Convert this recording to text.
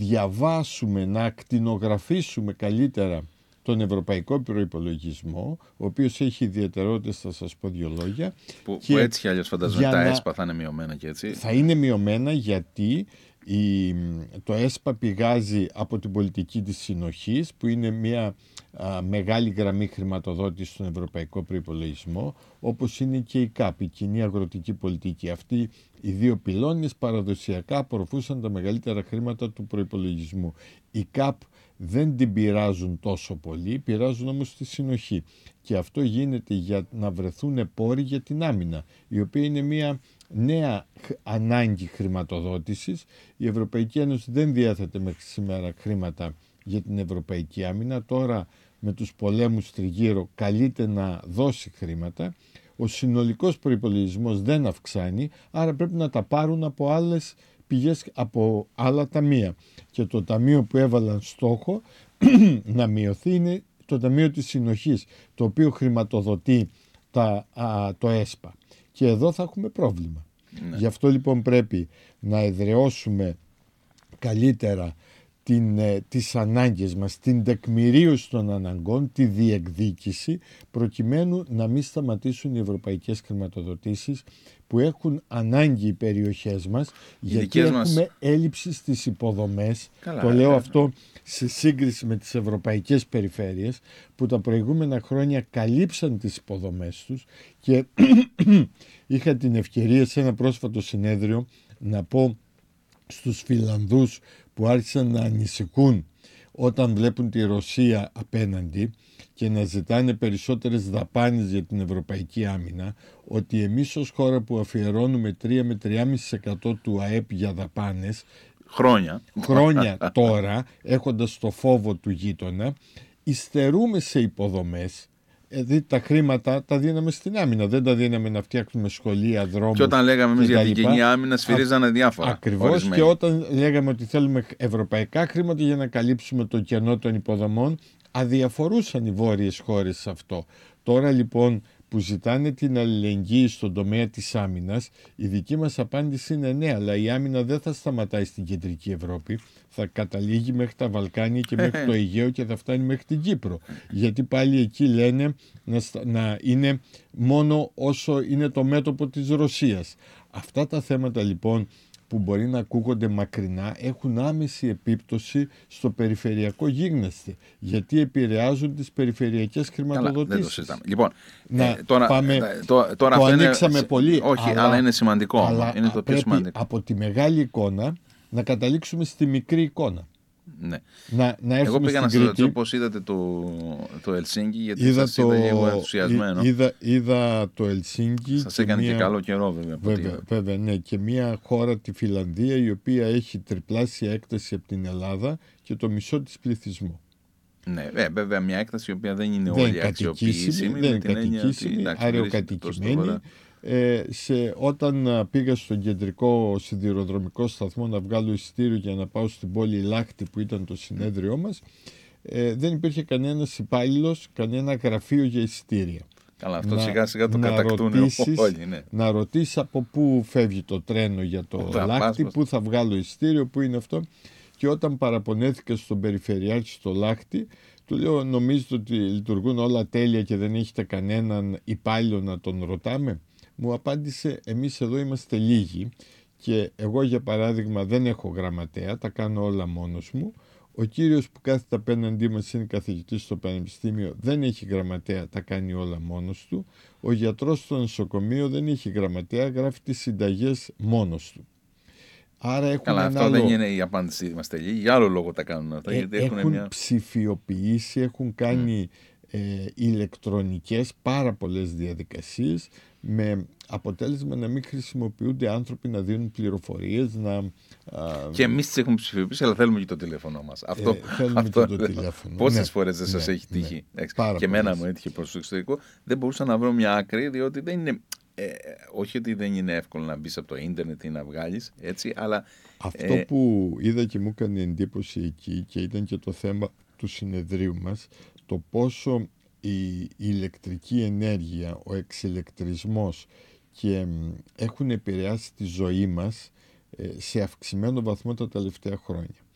διαβάσουμε, να ακτινογραφήσουμε καλύτερα τον ευρωπαϊκό προϋπολογισμό, ο οποίος έχει ιδιαιτερότητες, θα σας πω δύο λόγια. Που έτσι κι αλλιώς φαντάζομαι τα ΕΣΠΑ θα είναι μειωμένα και έτσι. Θα είναι μειωμένα γιατί το ΕΣΠΑ πηγάζει από την πολιτική της συνοχής, που είναι μια μεγάλη γραμμή χρηματοδότηση στον ευρωπαϊκό προϋπολογισμό, όπως είναι και η ΚΑΠ, η κοινή αγροτική πολιτική. Αυτοί οι δύο πυλώνες παραδοσιακά απορροφούσαν τα μεγαλύτερα χρήματα του προϋπολογισμού. Η ΚΑΠ δεν την πειράζουν τόσο πολύ, πειράζουν όμως τη συνοχή. Και αυτό γίνεται για να βρεθούν πόροι για την άμυνα, η οποία είναι μια νέα ανάγκη χρηματοδότησης. Η Ευρωπαϊκή Ένωση δεν διέθετε μέχρι σήμερα χρήματα για την ευρωπαϊκή άμυνα. Τώρα με τους πολέμους τριγύρω καλείται να δώσει χρήματα. Ο συνολικός προϋπολογισμός δεν αυξάνει, άρα πρέπει να τα πάρουν από άλλες πηγές, από άλλα ταμεία. Και το ταμείο που έβαλαν στόχο να μειωθεί είναι το Ταμείο της Συνοχής, το οποίο χρηματοδοτεί το ΕΣΠΑ. Και εδώ θα έχουμε πρόβλημα. Ναι. Γι' αυτό λοιπόν πρέπει να εδραιώσουμε καλύτερα τις ανάγκες μας, την τεκμηρίωση των αναγκών, τη διεκδίκηση, προκειμένου να μην σταματήσουν οι ευρωπαϊκές χρηματοδοτήσεις που έχουν ανάγκη οι περιοχές μας, γιατί έχουμε έλλειψη στις υποδομές. Το λέω αυτό σε σύγκριση με τις ευρωπαϊκές περιφέρειες, που τα προηγούμενα χρόνια καλύψαν τις υποδομές τους, και είχα την ευκαιρία σε ένα πρόσφατο συνέδριο να πω στους Φιλανδούς που άρχισαν να ανησυχούν όταν βλέπουν τη Ρωσία απέναντι και να ζητάνε περισσότερες δαπάνες για την ευρωπαϊκή άμυνα, ότι εμείς ως χώρα που αφιερώνουμε 3 με 3,5% του ΑΕΠ για δαπάνες χρόνια τώρα, έχοντας το φόβο του γείτονα, υστερούμε σε υποδομές. Δηλαδή τα χρήματα τα δίναμε στην άμυνα, δεν τα δίναμε να φτιάξουμε σχολεία, δρόμους. Και όταν λέγαμε εμείς για την κοινή άμυνα, σφυρίζανε διάφορα. Ακριβώς, ορισμένοι. Και όταν λέγαμε ότι θέλουμε ευρωπαϊκά χρήματα για να καλύψουμε το κενό των υποδομών, αδιαφορούσαν οι βόρειες χώρες σε αυτό. Τώρα λοιπόν που ζητάνε την αλληλεγγύη στον τομέα της άμυνας, η δική μας απάντηση είναι ναι, αλλά η άμυνα δεν θα σταματάει στην κεντρική Ευρώπη, θα καταλήγει μέχρι τα Βαλκάνια και μέχρι το Αιγαίο και θα φτάνει μέχρι την Κύπρο. Γιατί πάλι εκεί λένε να είναι μόνο όσο είναι το μέτωπο της Ρωσίας. Αυτά τα θέματα λοιπόν που μπορεί να ακούγονται μακρινά έχουν άμεση επίπτωση στο περιφερειακό γίγνεσθε, γιατί επηρεάζουν τις περιφερειακές χρηματοδοτήσεις. Δεν το συζητάμε. Λοιπόν, τώρα το ανοίξαμε πολύ. Όχι, αλλά είναι σημαντικό. Αλλά είναι το πιο σημαντικό. Από τη μεγάλη εικόνα να καταλήξουμε στη μικρή εικόνα. Ναι. Εγώ πήγα να σας ρωτήσω πώς είδατε το Ελσίνκι, γιατί σας είδα λίγο ενθουσιασμένο. Είδα το Ελσίνκι. Σας έκανε και καλό καιρό βέβαια, ναι, και μια χώρα, τη Φιλανδία, η οποία έχει τριπλάσια έκταση από την Ελλάδα και το μισό της πληθυσμού. Ναι, βέβαια μια έκταση η οποία δεν είναι όλη αξιοποιήσιμη. Δεν είναι κατοικήσιμη, αεροκατοικημένη. Όταν πήγα στον κεντρικό σιδηροδρομικό σταθμό να βγάλω εισιτήριο για να πάω στην πόλη Λάχτη που ήταν το συνέδριό μας, δεν υπήρχε κανένας υπάλληλος, κανένα γραφείο για εισιτήρια. Καλά, αυτό σιγά σιγά το κατακτούν όλοι. Ναι. Να ρωτήσει από πού φεύγει το τρένο για το Λάχτη, πού θα βγάλω εισιτήριο, πού είναι αυτό. Και όταν παραπονέθηκα στον Περιφερειάρχη στο Λάχτη, του λέω: νομίζετε ότι λειτουργούν όλα τέλεια και δεν έχετε κανέναν υπάλληλο να τον ρωτάμε? Μου απάντησε: εμείς εδώ είμαστε λίγοι και εγώ για παράδειγμα δεν έχω γραμματέα, τα κάνω όλα μόνος μου. Ο κύριος που κάθεται απέναντί μας είναι καθηγητής στο πανεπιστήμιο, δεν έχει γραμματέα, τα κάνει όλα μόνος του. Ο γιατρός στο νοσοκομείο δεν έχει γραμματέα, γράφει τις συνταγές μόνος του. Άρα καλά, αυτό δεν είναι η απάντηση. Είμαστε λίγοι, για άλλο λόγο τα κάνουν αυτά. Γιατί έχουν ψηφιοποιήσει, έχουν κάνει ηλεκτρονικές πάρα πολλές διαδικασίες, με αποτέλεσμα να μην χρησιμοποιούνται άνθρωποι να δίνουν πληροφορίες. Και εμείς τις έχουμε ψηφιοποιήσει, αλλά θέλουμε και το τηλέφωνο μας. Θέλουμε και το τηλέφωνο. Πόσες φορές δεν σας έχει τύχει? Και εμένα μου έτυχε προς το εξωτερικό. Δεν μπορούσα να βρω μια άκρη, διότι δεν είναι. Όχι ότι δεν είναι εύκολο να μπεις από το ίντερνετ ή να βγάλεις, έτσι, αλλά. Αυτό που είδα και μου έκανε εντύπωση εκεί, και ήταν και το θέμα του συνεδρίου μας, το πόσο η ηλεκτρική ενέργεια, ο εξηλεκτρισμός και έχουν επηρεάσει τη ζωή μας σε αυξημένο βαθμό τα τελευταία χρόνια.